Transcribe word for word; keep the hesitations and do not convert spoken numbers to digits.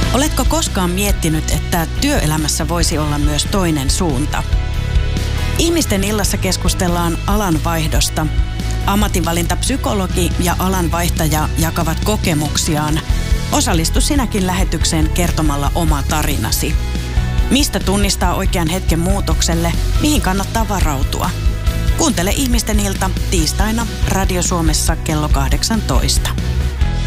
Oletko koskaan miettinyt, että työelämässä voisi olla myös toinen suunta? Ihmisten illassa keskustellaan alanvaihdosta. Ammatinvalintapsykologi ja alanvaihtaja jakavat kokemuksiaan. Osallistu sinäkin lähetykseen kertomalla oma tarinasi. Mistä tunnistaa oikean hetken muutokselle, mihin kannattaa varautua? Kuuntele Ihmisten ilta tiistaina Radio Suomessa kello kahdeksantoista.